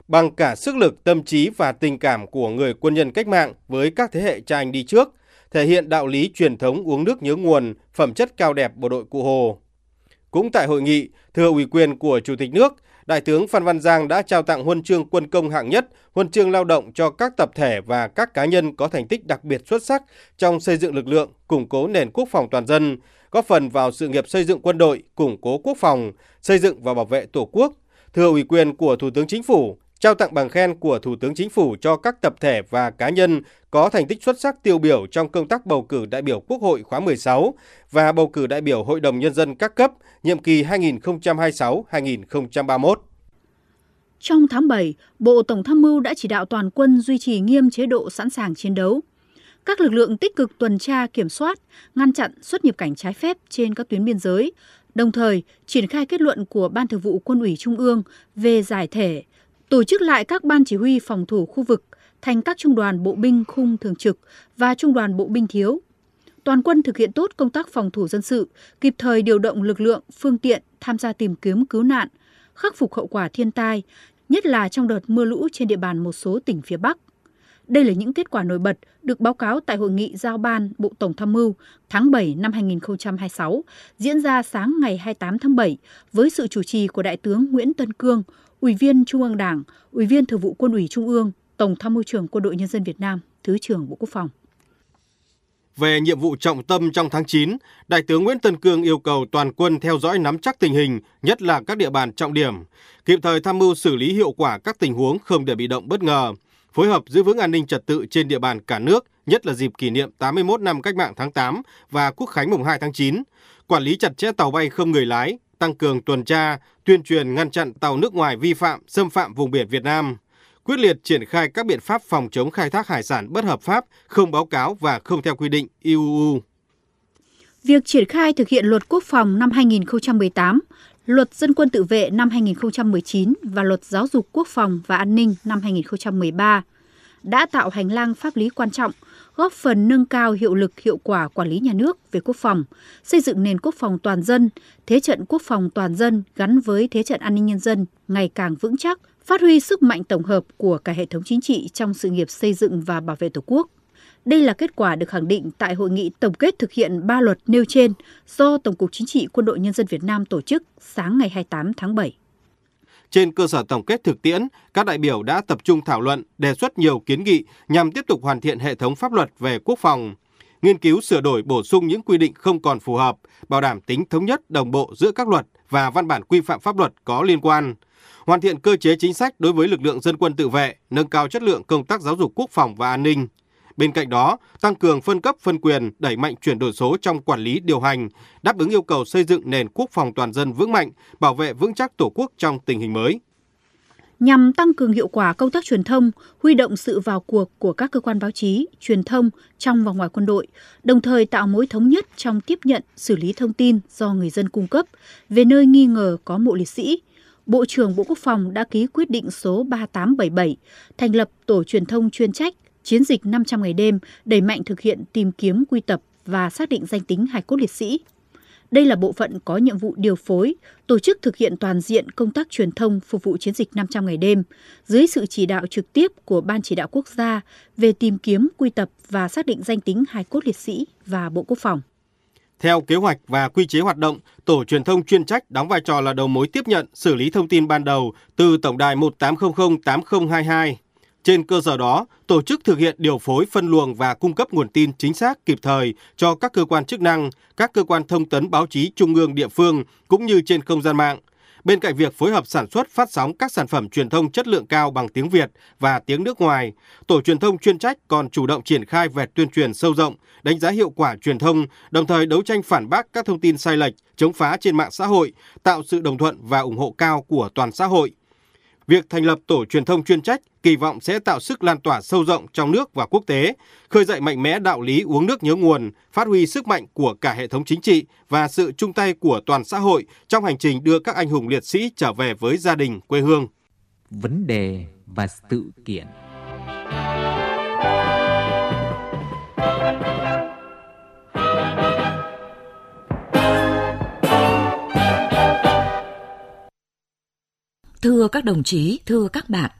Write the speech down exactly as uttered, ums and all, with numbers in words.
bằng cả sức lực, tâm trí và tình cảm của người quân nhân cách mạng với các thế hệ cha anh đi trước, thể hiện đạo lý truyền thống uống nước nhớ nguồn, phẩm chất cao đẹp bộ đội Cụ Hồ. Cũng tại hội nghị, thừa ủy quyền của Chủ tịch nước, Đại tướng Phan Văn Giang đã trao tặng huân chương quân công hạng nhất, huân chương lao động cho các tập thể và các cá nhân có thành tích đặc biệt xuất sắc trong xây dựng lực lượng, củng cố nền quốc phòng toàn dân, góp phần vào sự nghiệp xây dựng quân đội, củng cố quốc phòng, xây dựng và bảo vệ Tổ quốc. Thừa ủy quyền của Thủ tướng Chính phủ, trao tặng bằng khen của Thủ tướng Chính phủ cho các tập thể và cá nhân có thành tích xuất sắc tiêu biểu trong công tác bầu cử đại biểu Quốc hội khóa mười sáu và bầu cử đại biểu Hội đồng Nhân dân các cấp, nhiệm kỳ hai nghìn không trăm hai mươi sáu đến hai nghìn không trăm ba mươi mốt. Trong tháng bảy, Bộ Tổng tham mưu đã chỉ đạo toàn quân duy trì nghiêm chế độ sẵn sàng chiến đấu. Các lực lượng tích cực tuần tra kiểm soát, ngăn chặn xuất nhập cảnh trái phép trên các tuyến biên giới, đồng thời triển khai kết luận của Ban Thường vụ Quân ủy Trung ương về giải thể, tổ chức lại các ban chỉ huy phòng thủ khu vực thành các trung đoàn bộ binh khung thường trực và trung đoàn bộ binh thiếu. Toàn quân thực hiện tốt công tác phòng thủ dân sự, kịp thời điều động lực lượng, phương tiện tham gia tìm kiếm cứu nạn, khắc phục hậu quả thiên tai, nhất là trong đợt mưa lũ trên địa bàn một số tỉnh phía Bắc. Đây là những kết quả nổi bật được báo cáo tại Hội nghị Giao ban Bộ Tổng tham mưu tháng bảy năm hai nghìn không trăm hai mươi sáu, diễn ra sáng ngày hai mươi tám tháng bảy với sự chủ trì của Đại tướng Nguyễn Tân Cương, Ủy viên Trung ương Đảng, Ủy viên Thường vụ Quân ủy Trung ương, Tổng tham mưu trưởng Quân đội Nhân dân Việt Nam, Thứ trưởng Bộ Quốc phòng. Về nhiệm vụ trọng tâm trong tháng chín, Đại tướng Nguyễn Tân Cương yêu cầu toàn quân theo dõi nắm chắc tình hình, nhất là các địa bàn trọng điểm, kịp thời tham mưu xử lý hiệu quả các tình huống không để bị động bất ngờ, phối hợp giữ vững an ninh trật tự trên địa bàn cả nước, nhất là dịp kỷ niệm tám mươi mốt năm Cách mạng tháng tám và Quốc khánh mùng hai tháng chín, quản lý chặt chẽ tàu bay không người lái, tăng cường tuần tra, tuyên truyền ngăn chặn tàu nước ngoài vi phạm, xâm phạm vùng biển Việt Nam, quyết liệt triển khai các biện pháp phòng chống khai thác hải sản bất hợp pháp, không báo cáo và không theo quy định i u u. Việc triển khai thực hiện Luật Quốc phòng năm hai nghìn không trăm mười tám, Luật Dân quân tự vệ năm hai nghìn không trăm mười chín và Luật Giáo dục Quốc phòng và An ninh năm hai nghìn không trăm mười ba đã tạo hành lang pháp lý quan trọng, góp phần nâng cao hiệu lực hiệu quả quản lý nhà nước về quốc phòng, xây dựng nền quốc phòng toàn dân, thế trận quốc phòng toàn dân gắn với thế trận an ninh nhân dân ngày càng vững chắc, phát huy sức mạnh tổng hợp của cả hệ thống chính trị trong sự nghiệp xây dựng và bảo vệ Tổ quốc. Đây là kết quả được khẳng định tại hội nghị tổng kết thực hiện ba luật nêu trên do Tổng cục Chính trị Quân đội Nhân dân Việt Nam tổ chức sáng ngày hai mươi tám tháng bảy. Trên cơ sở tổng kết thực tiễn, các đại biểu đã tập trung thảo luận, đề xuất nhiều kiến nghị nhằm tiếp tục hoàn thiện hệ thống pháp luật về quốc phòng, nghiên cứu sửa đổi bổ sung những quy định không còn phù hợp, bảo đảm tính thống nhất đồng bộ giữa các luật và văn bản quy phạm pháp luật có liên quan, hoàn thiện cơ chế chính sách đối với lực lượng dân quân tự vệ, nâng cao chất lượng công tác giáo dục quốc phòng và an ninh. Bên cạnh đó, tăng cường phân cấp phân quyền, đẩy mạnh chuyển đổi số trong quản lý điều hành, đáp ứng yêu cầu xây dựng nền quốc phòng toàn dân vững mạnh, bảo vệ vững chắc Tổ quốc trong tình hình mới. Nhằm tăng cường hiệu quả công tác truyền thông, huy động sự vào cuộc của các cơ quan báo chí, truyền thông trong và ngoài quân đội, đồng thời tạo mối thống nhất trong tiếp nhận, xử lý thông tin do người dân cung cấp về nơi nghi ngờ có mộ liệt sĩ, Bộ trưởng Bộ Quốc phòng đã ký quyết định số ba tám bảy bảy thành lập tổ truyền thông chuyên trách chiến dịch năm trăm ngày đêm, đẩy mạnh thực hiện tìm kiếm, quy tập và xác định danh tính hài cốt liệt sĩ. Đây là bộ phận có nhiệm vụ điều phối, tổ chức thực hiện toàn diện công tác truyền thông phục vụ chiến dịch năm trăm ngày đêm, dưới sự chỉ đạo trực tiếp của Ban Chỉ đạo Quốc gia về tìm kiếm, quy tập và xác định danh tính hài cốt liệt sĩ và Bộ Quốc phòng. Theo kế hoạch và quy chế hoạt động, tổ truyền thông chuyên trách đóng vai trò là đầu mối tiếp nhận, xử lý thông tin ban đầu từ tổng đài một tám không không tám không hai hai. Trên cơ sở đó, tổ chức thực hiện điều phối, phân luồng và cung cấp nguồn tin chính xác, kịp thời cho các cơ quan chức năng, các cơ quan thông tấn báo chí trung ương, địa phương cũng như trên không gian mạng. Bên cạnh việc phối hợp sản xuất, phát sóng các sản phẩm truyền thông chất lượng cao bằng tiếng Việt và tiếng nước ngoài, tổ truyền thông chuyên trách còn chủ động triển khai vẹt tuyên truyền sâu rộng, đánh giá hiệu quả truyền thông, đồng thời đấu tranh phản bác các thông tin sai lệch, chống phá trên mạng xã hội, tạo sự đồng thuận và ủng hộ cao của toàn xã hội. Việc thành lập tổ truyền thông chuyên trách kỳ vọng sẽ tạo sức lan tỏa sâu rộng trong nước và quốc tế, khơi dậy mạnh mẽ đạo lý uống nước nhớ nguồn, phát huy sức mạnh của cả hệ thống chính trị và sự chung tay của toàn xã hội trong hành trình đưa các anh hùng liệt sĩ trở về với gia đình, quê hương. Vấn đề và sự kiện. Thưa các đồng chí, thưa các bạn,